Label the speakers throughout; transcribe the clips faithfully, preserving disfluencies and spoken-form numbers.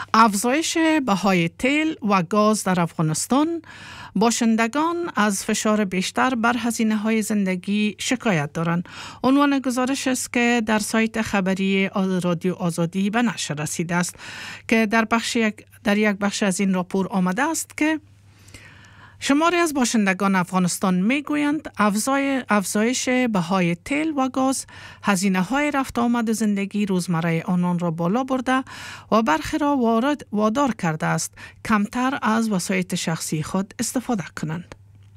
Speaker 1: افزایش بهای تیل و گاز در افغانستان، باشندگان از فشار بیشتر بر هزینه های زندگی شکایت دارند. عنوان گزارش است که در سایت خبری رادیو آزادی به نشر رسیده است که در بخش یک در یک بخش از این راپور آمده است که شماری از باشندگان افغانستان میگویند افزایش بهای تیل و گاز هزینه های رفت آمد زندگی روزمره آنان را بالا برده و برخی را وارد وادار کرده است کمتر از وسایل شخصی خود استفاده کنند.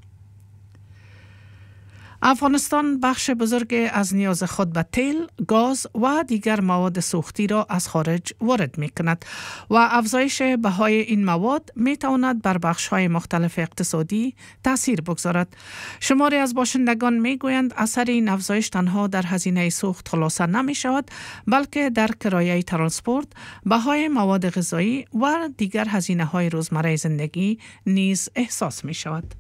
Speaker 1: افغانستان بخش بزرگ از نیاز خود به تیل، گاز و دیگر مواد سوختی را از خارج وارد می کند و افزایش بهای این مواد می تواند بر بخش های مختلف اقتصادی تاثیر بگذارد. شماری از باشندگان می گویند اثر این افزایش تنها در هزینه سوخت خلاصه نمی شود، بلکه در کرایه ترانسپورت، بهای مواد غذایی و دیگر هزینه های روزمره زندگی نیز احساس می شود.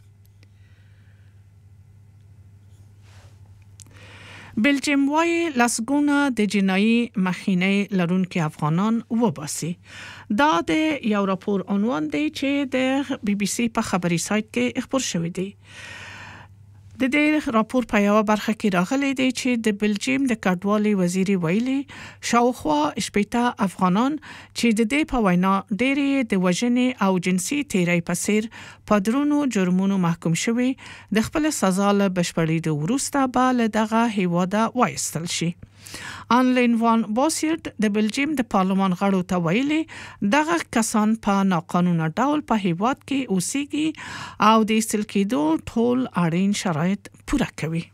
Speaker 1: بلجیم وای لسگونه د جنایی مخینه لرون که افغانان وباسی. دا د یو راپور عنوان دی چې د بی بی سی په خبري سایت کې خبر شوی دی. د دې راپور په یو برخه کې راغلی دی چې د بلجیم د کډوالي وزیري ویلي شاوخوا شپږ افغانان چې د دې په وینا ډېری د وژنې او جنسي تیری په څیر په درونو جرمونو محکوم شوي د خپل سزا له بشپړېدو وروسته به له دغه هیواده وایستل شي. آنلین وان باسیرد د بلجیم د پارلمان غړو ته ویلي دغه کسان په ناقانونه ډول په هیواد کې اوسېږي او د ایستل کېدو ټول اړین شرایط پوره کوي.